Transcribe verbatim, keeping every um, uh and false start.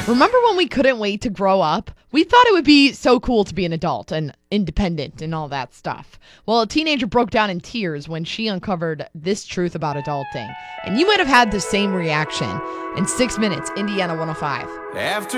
Remember when we couldn't wait to grow up? We thought it would be so cool to be an adult and independent and all that stuff. Well, a teenager broke down in tears when she uncovered this truth about adulting. And you might have had the same reaction. In six minutes, Indiana one oh five. After